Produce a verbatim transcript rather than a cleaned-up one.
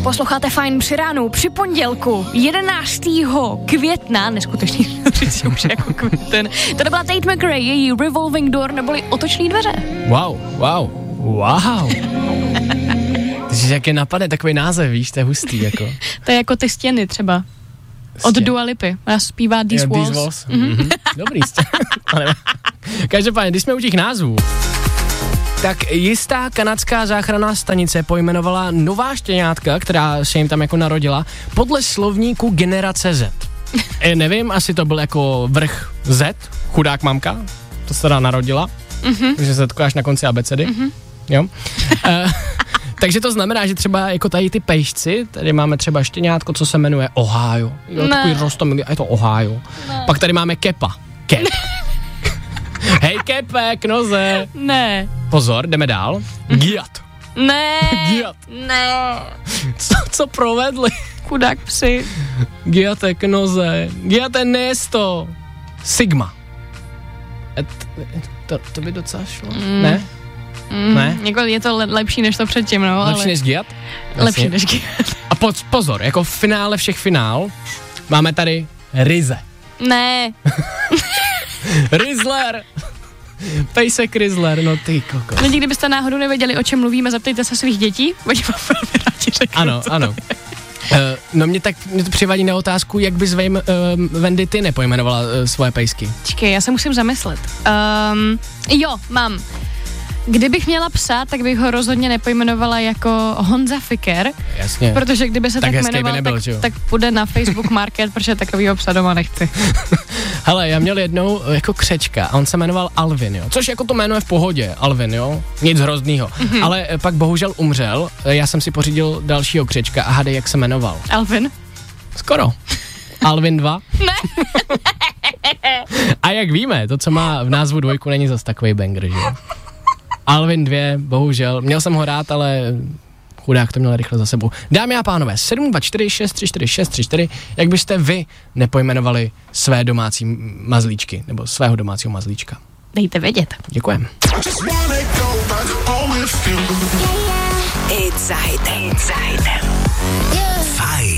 Posloucháte Fajn při ránu, při pondělku, jedenáctého května, neskutečný, říct už jako květen. Tady byla Tate McRae, její Revolving Door, neboli otočný dveře. Wow, wow, wow. Takže jak je napadne takový název, víš, to je hustý, jako. To je jako ty stěny třeba. Od Dua Lipy. Ona zpívá These yeah, Walls. These Walls. Mm-hmm. Mm-hmm. Dobrý jste. Každopádně, když jsme u těch názvů, tak jistá kanadská záchranná stanice pojmenovala nová štěňátka, která se jim tam jako narodila, podle slovníku generace Z. E, nevím, asi to byl jako vrch Z, chudák mamka, to se teda narodila, mm-hmm. takže se to až na konci abecedy. Mm-hmm. Jo. e, takže to znamená, že třeba jako tady ty pejšci, tady máme třeba štěňátko, co se jmenuje Ohio. Jo, takový rostomilý, a je to Ohio. Ne. Pak tady máme Kepa. Kep. Hej, Kepe, k noze. Ne. Pozor, jdeme dál. Giat. Ne. Giat. Ne. Co, co provedli? Chudák psi. Giate k noze. Giate nesto. Sigma. Et, to, to by docela šlo. Mm. Ne? Mm, ne? Jako je to le- lepší než to předtím, no. Lepší ale... než Giat? Lepší než Giat. A po, pozor, jako v finále všech finál máme tady Ryze. Ne. Rizzler. Pejsek Rizzler, no ty koko. Lidi, kdybyste náhodou nevěděli, o čem mluvíme, zeptejte se svých dětí. Oni vám velmi rádi řeknou. Ano, ano. Uh, no mě tak mě to přivádí na otázku, jak bys Vejm, uh, Wendy ty nepojmenovala uh, svoje pejsky. Čekej, já se musím zamyslet. Um, jo, mám. Kdybych měla psa, tak bych ho rozhodně nepojmenovala jako Honza Fiker. Jasně. Protože kdyby se tak, tak jmenoval, nebyl, tak, tak půjde na Facebook Market, protože takovýho psa doma nechci. Hele, já měl jednou jako křečka a on se jmenoval Alvin, jo. Což jako to jméno je v pohodě, Alvin, jo. Nic hroznýho. Mm-hmm. Ale pak bohužel umřel, já jsem si pořídil dalšího křečka a hádej, jak se jmenoval. Alvin? Skoro. Alvin dva? Ne. A jak víme, to, co má v názvu dvojku, není zas takový banger, že jo. Alvin dva, bohužel. Měl jsem ho rád, ale chudák to měl rychle za sebou. Dámy a pánové, sedm dva čtyři šest tři čtyři šest tři čtyři, jak byste vy nepojmenovali své domácí mazlíčky, nebo svého domácího mazlíčka? Dejte vědět. Děkujem. It's Fajn.